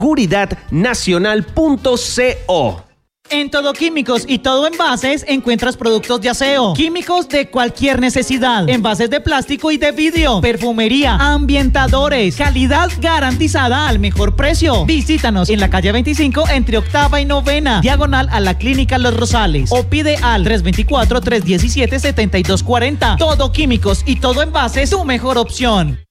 seguridadnacional.co. En Todo Químicos y Todo Envases encuentras productos de aseo, químicos de cualquier necesidad, envases de plástico y de vidrio, perfumería, ambientadores, calidad garantizada al mejor precio. Visítanos en la calle 25 entre octava y novena, diagonal a la Clínica Los Rosales, o pide al 324-317-7240. Todo Químicos y Todo Envases, tu mejor opción.